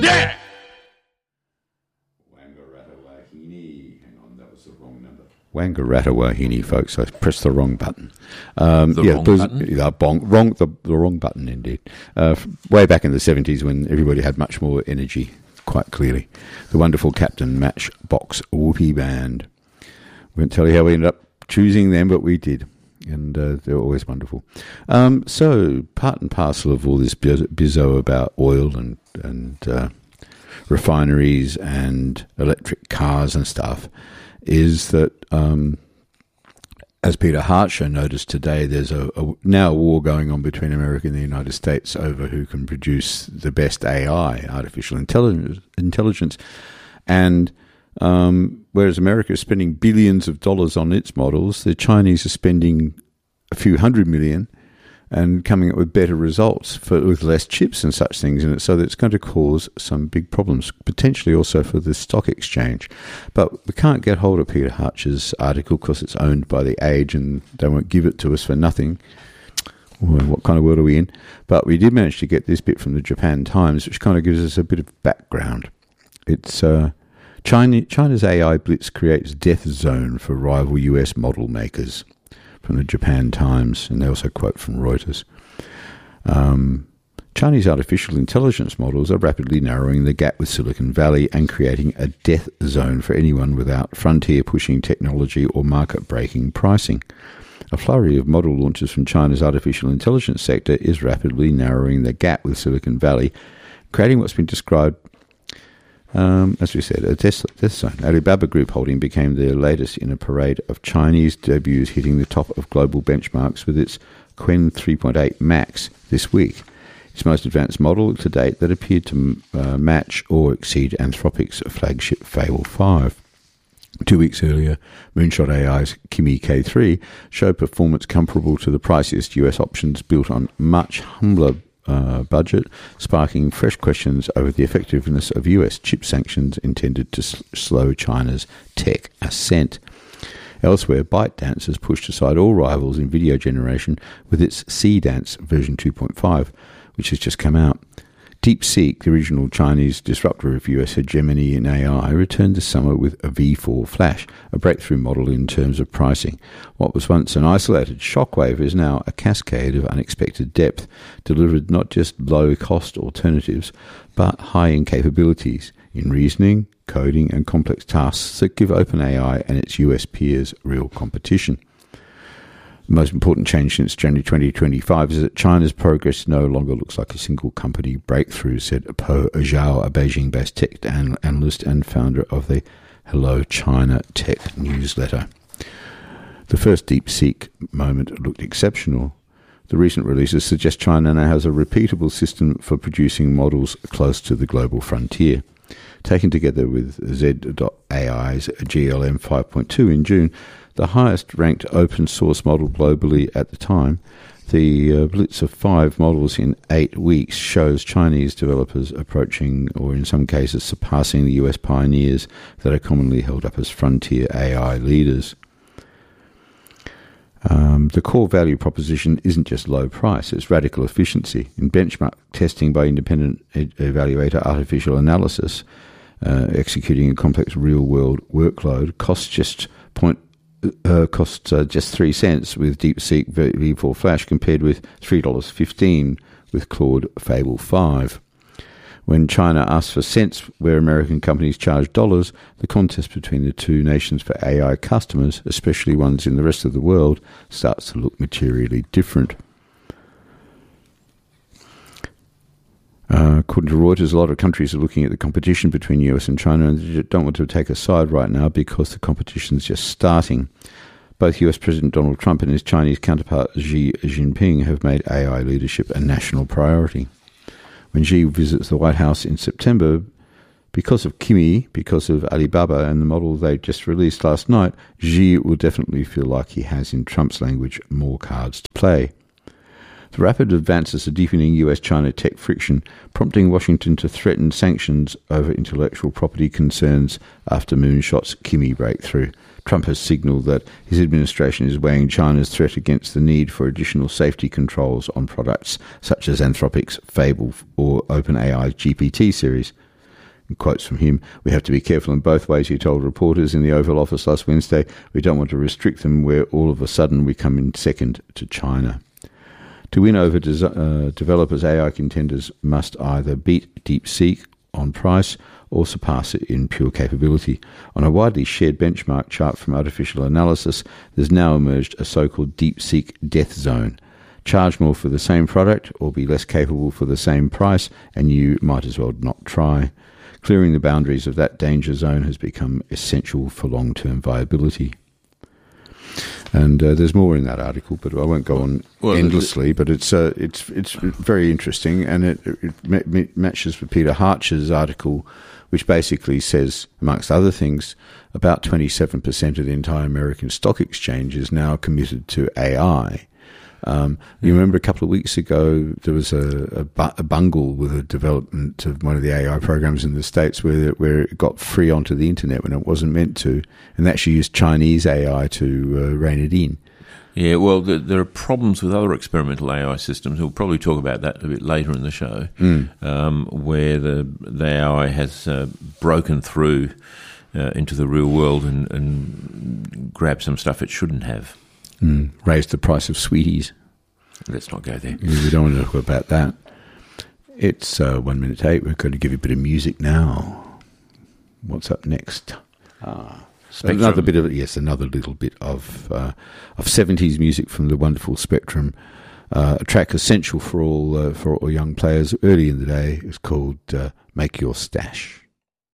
Yeah! Wangaratta Wahine, folks. I pressed the wrong button. The wrong button, indeed. Way back in the 70s when everybody had much more energy, quite clearly. The wonderful Captain Matchbox Whoopee Band. We won't tell you how we ended up choosing them, but we did. And they're always wonderful. So, part and parcel of all this bizzo about oil and refineries and electric cars and stuff is that, as Peter Hartscher noticed today, there's now a war going on between America and the United States over who can produce the best AI, artificial intelligence. And whereas America is spending billions of dollars on its models, the Chinese are spending a few $100 million and coming up with better results with less chips and such things in it. So that's going to cause some big problems, potentially also for the stock exchange. But we can't get hold of Peter Hartscher's article because it's owned by The Age and they won't give it to us for nothing. Well, what kind of world are we in? But we did manage to get this bit from the Japan Times, which kind of gives us a bit of background. It's China's AI blitz creates death zone for rival US model makers, from the Japan Times, and they also quote from Reuters. Chinese artificial intelligence models are rapidly narrowing the gap with Silicon Valley and creating a death zone for anyone without frontier-pushing technology or market-breaking pricing. A flurry of model launches from China's artificial intelligence sector is rapidly narrowing the gap with Silicon Valley, creating what's been described as we said, a death zone. Alibaba Group Holding became the latest in a parade of Chinese debuts hitting the top of global benchmarks with its Qwen 3.8 Max this week, its most advanced model to date that appeared to match or exceed Anthropic's flagship Fable 5. 2 weeks earlier, Moonshot AI's Kimi K3 showed performance comparable to the priciest US options built on much humbler budget, sparking fresh questions over the effectiveness of US chip sanctions intended to slow China's tech ascent. Elsewhere, ByteDance has pushed aside all rivals in video generation with its C-Dance version 2.5, which has just come out. DeepSeek, the original Chinese disruptor of US hegemony in AI, returned this summer with a V4 Flash, a breakthrough model in terms of pricing. What was once an isolated shockwave is now a cascade of unexpected depth, delivered not just low-cost alternatives, but high in capabilities in reasoning, coding, and complex tasks that give OpenAI and its US peers real competition. The most important change since January 2025 is that China's progress no longer looks like a single company breakthrough, said Po Zhao, a Beijing-based tech analyst and founder of the Hello China Tech newsletter. The first DeepSeek moment looked exceptional. The recent releases suggest China now has a repeatable system for producing models close to the global frontier. Taken together with Z.AI's GLM 5.2 in June, the highest-ranked open-source model globally at the time, the blitz of 5 models in 8 weeks shows Chinese developers approaching, or in some cases surpassing, the US pioneers that are commonly held up as frontier AI leaders. The core value proposition isn't just low price, it's radical efficiency. In benchmark testing by independent evaluator Artificial Analysis, executing a complex real-world workload costs just 3 cents with DeepSeek V4 Flash compared with $3.15 with Claude Fable 5. When China asks for cents where American companies charge dollars, the contest between the two nations for AI customers, especially ones in the rest of the world, starts to look materially different. According to Reuters, a lot of countries are looking at the competition between US and China and they don't want to take a side right now because the competition is just starting. Both US President Donald Trump and his Chinese counterpart Xi Jinping have made AI leadership a national priority. When Xi visits the White House in September, because of Kimi, because of Alibaba and the model they just released last night, Xi will definitely feel like he has, in Trump's language, more cards to play. The rapid advances are deepening US-China tech friction, prompting Washington to threaten sanctions over intellectual property concerns after Moonshot's Kimi breakthrough. Trump has signalled that his administration is weighing China's threat against the need for additional safety controls on products such as Anthropic's Fable or OpenAI's GPT series. Quotes from him: "We have to be careful in both ways," he told reporters in the Oval Office last Wednesday. "We don't want to restrict them where all of a sudden we come in second to China." To win over developers, AI contenders must either beat DeepSeek on price or surpass it in pure capability. On a widely shared benchmark chart from Artificial Analysis, there's now emerged a so-called DeepSeek death zone. Charge more for the same product or be less capable for the same price, and you might as well not try. Clearing the boundaries of that danger zone has become essential for long-term viability. And there's more in that article, but I won't go on endlessly. But it's very interesting, and it matches with Peter Hartcher's article, which basically says, amongst other things, about 27% of the entire American stock exchange is now committed to AI. You remember a couple of weeks ago there was a bungle with a development of one of the AI programs in the States where it got free onto the internet when it wasn't meant to, and they actually used Chinese AI to rein it in. Yeah, well, there are problems with other experimental AI systems. We'll probably talk about that a bit later in the show, where the AI has broken through into the real world and grabbed some stuff it shouldn't have. Raised the price of sweeties. Let's not go there. We don't want to talk about that. It's 1:08. We're going to give you a bit of music now. What's up next? Another little bit of 70s music from the wonderful Spectrum. A track essential for all young players early in the day. It's called "Make Your Stash."